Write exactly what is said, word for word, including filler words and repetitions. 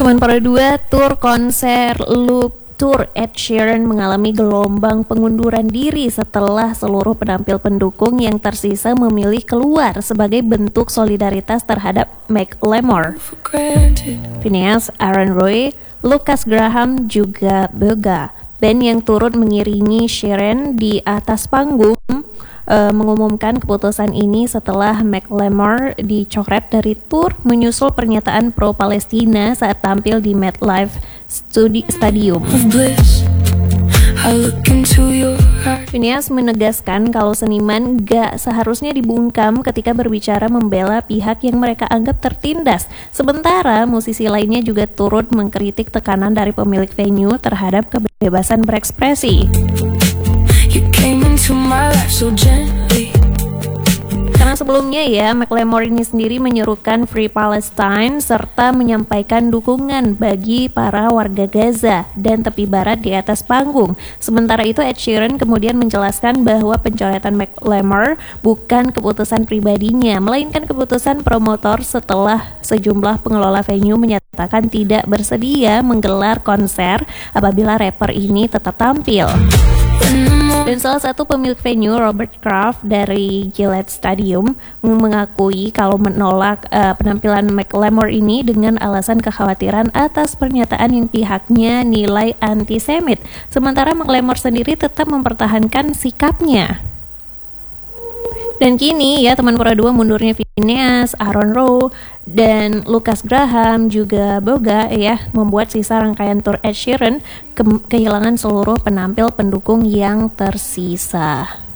Teman Para Dua, tur konser Loop Tour Ed Sheeran mengalami gelombang pengunduran diri setelah seluruh penampil pendukung yang tersisa memilih keluar sebagai bentuk solidaritas terhadap Macklemore. Phineas, Aaron Roy, Lucas Graham juga Bega, band yang turut mengiringi Sheeran di atas panggung, Uh, mengumumkan keputusan ini setelah Macklemore dicoret dari tur menyusul pernyataan pro-Palestina saat tampil di MetLife Stadium. Phineas menegaskan kalau seniman gak seharusnya dibungkam ketika berbicara membela pihak yang mereka anggap tertindas. Sementara musisi lainnya juga turut mengkritik tekanan dari pemilik venue terhadap kebebasan berekspresi. Karena sebelumnya ya, Macklemore ini sendiri menyerukan Free Palestine serta menyampaikan dukungan bagi para warga Gaza dan tepi barat di atas panggung. Sementara itu Ed Sheeran kemudian menjelaskan bahwa pencoretan Macklemore bukan keputusan pribadinya, melainkan keputusan promotor setelah sejumlah pengelola venue menyatakan tidak bersedia menggelar konser apabila rapper ini tetap tampil. Dan salah satu pemilik venue, Robert Kraft dari Gillette Stadium, mengakui kalau menolak uh, penampilan Macklemore ini dengan alasan kekhawatiran atas pernyataan yang pihaknya nilai antisemit. Sementara Macklemore sendiri tetap mempertahankan sikapnya. Dan kini ya teman Para Dua, mundurnya Phineas, Aaron Rowe, dan Lucas Graham juga Boga ya membuat sisa rangkaian tur Ed Sheeran ke- kehilangan seluruh penampil pendukung yang tersisa.